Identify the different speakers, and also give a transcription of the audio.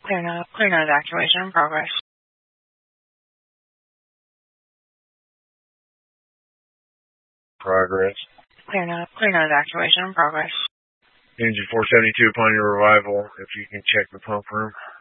Speaker 1: Clear nose activation in progress.
Speaker 2: Progress.
Speaker 1: Clear nose activation in progress.
Speaker 2: Engine 472 upon your arrival, if you can check the pump room.